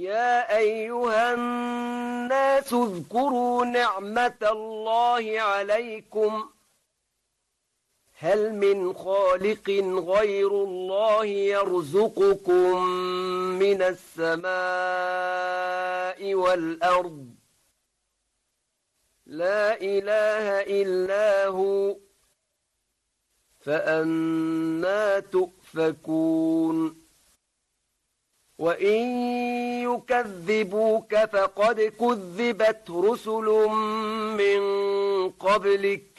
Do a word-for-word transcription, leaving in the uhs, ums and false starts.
يا أيها الناس اذكروا نعمة الله عليكم هل من خالق غير الله يرزقكم من السماء والأرض لا إله إلا هو فأنى تؤفكون وإن يكذبوك فقد كذبت رسل من قبلك